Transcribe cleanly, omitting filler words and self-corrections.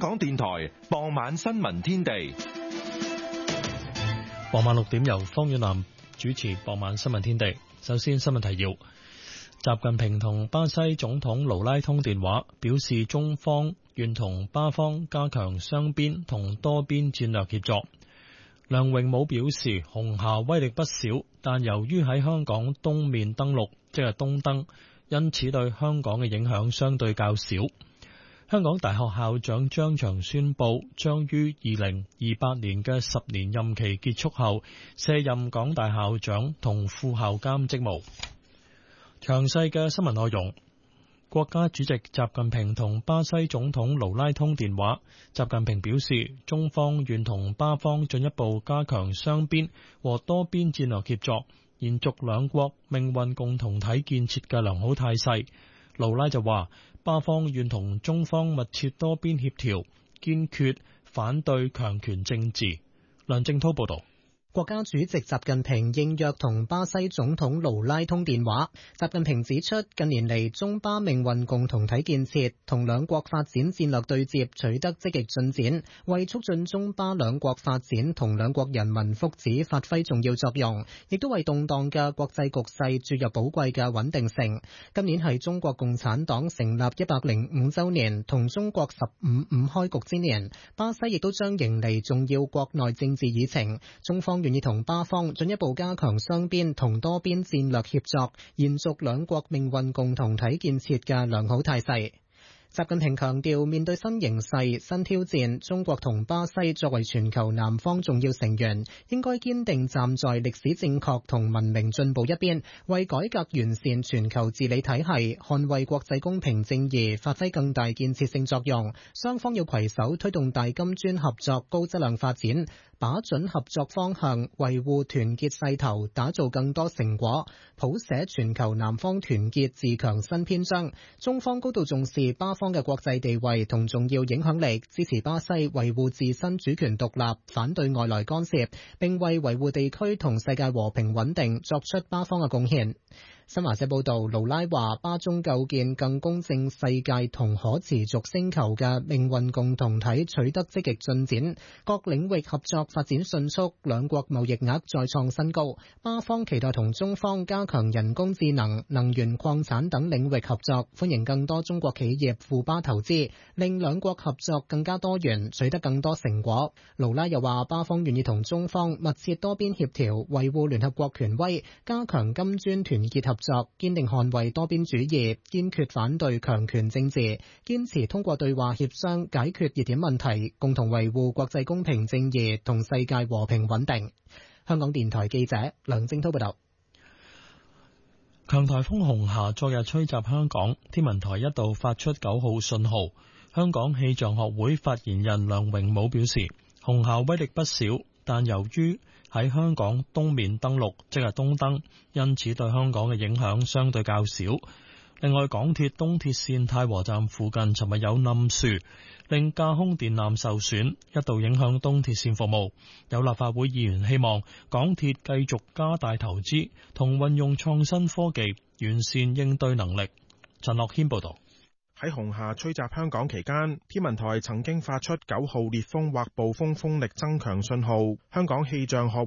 港電台傍晚新聞天地。 傍晚6點由方遠南主持傍晚新聞天地。首先新聞提要：習近平同巴西總統盧拉通電話，表示中方願同巴方加強雙邊同多邊戰略協作。梁榮武表示，紅霞威力不小，但由於喺香港東面登陸，即係東登，因此對香港嘅影響相對較少。香港大學校長張翔宣布，將於2028年嘅10年任期結束後，卸任港大校長同副校監職務。詳細嘅新聞內容。國家主席習近平同巴西總統盧拉通電話，習近平表示，中方願同巴方進一步加強雙邊和多邊戰略協作，延續兩國命運共同體建設嘅良好態勢。盧拉就話，巴方願同中方密切多邊協調，堅決反對強權政治。梁正濤報道。 國家主席習近平應約同巴西總統盧拉通電話。習近平指出，近年嚟中巴命運共同體建設同兩國發展戰略對接取得積極進展，為促進中巴兩國發展同兩國人民福祉發揮重要作用，亦都為動盪嘅國際局勢注入寶貴嘅穩定性。今年係中國共產黨成立105週年同中國15五開局之年，巴西亦都將迎嚟重要國內政治議程。中方願意同巴方進一步加強雙邊同多邊戰略協作，延續兩國命運共同體建設嘅良好態勢。習近平強調，面對新形勢、新挑戰，中國同巴西作為全球南方重要成員，應該堅定站在歷史正確同文明進步一邊，為改革完善全球治理體系、捍衛國際公平正義發揮更大建設性作用。雙方要攜手推動大金磚合作高質量發展，把準合作方向，維護團結勢頭，打造更多成果，譜寫全球南方團結自強新篇章。中方高度重視巴方嘅國際地位同重要影響力，支持巴西維護自身主權獨立，反對外來干涉，並為維護地區同世界和平穩定作出巴方嘅貢獻。新華社報道，盧拉話，巴中構建更公正世界同可持續星球嘅命運共同體取得積極進展，各領域合作發展迅速，兩國貿易額再創新高。巴方期待同中方加強人工智能、能源礦產等領域合作，歡迎更多中國企業赴巴投資，令兩國合作更加多元，取得更多成果。盧拉又話，巴方願意同中方密切多邊協調，維護聯合國權威，加強金磚團結合作，堅定捍衛多邊主義，堅決反對強權政治，堅持通過對話協商解決熱點問題，共同維護國際公平正義同世界和平穩定。香港電台記者梁正濤報道。 強颱風紅霞昨日吹襲香港，天文台一度發出9號信號。香港氣象學會發言人梁榮武表示，紅霞威力不小，但由於喺香港東面登陸，即係東登，因此對香港嘅影響相對較少。另外，港鐵東鐵線太和站附近尋日有冧樹，令架空電纜受損，一度影響東鐵線服務。有立法會議員希望港鐵繼續加大投資同運用創新科技，完善應對能力。陳樂謙報道。 喺紅霞吹襲香港期間，天文台曾經發出9號烈風或暴風風力增強信號。香港氣象學